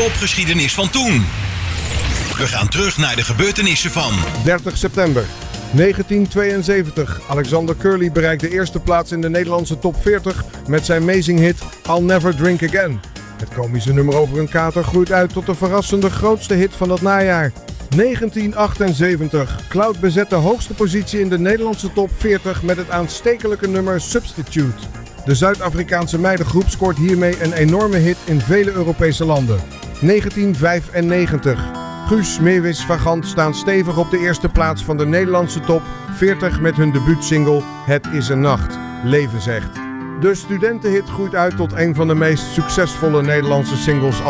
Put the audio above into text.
popgeschiedenis van toen. We gaan terug naar de gebeurtenissen van 30 september 1972. Alexander Curly bereikt de eerste plaats in de Nederlandse top 40 met zijn amazing hit I'll Never Drink Again. Het komische nummer over een kater groeit uit tot de verrassende grootste hit van dat najaar. 1978. Cloud bezet de hoogste positie in de Nederlandse top 40 met het aanstekelijke nummer Substitute. De Zuid-Afrikaanse meidengroep scoort hiermee een enorme hit in vele Europese landen. 1995. Guus Meeuwis Vagant staan stevig op de eerste plaats van de Nederlandse top 40 met hun debuutsingle Het is een nacht. Leven zegt. De studentenhit groeit uit tot een van de meest succesvolle Nederlandse singles